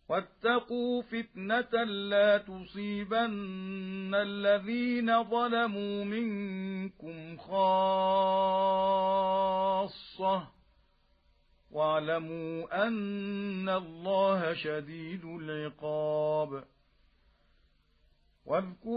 واتقوا فتنة لا تصيبن الذين ظلموا منكم خاصة واعلموا أن الله شديد العقاب.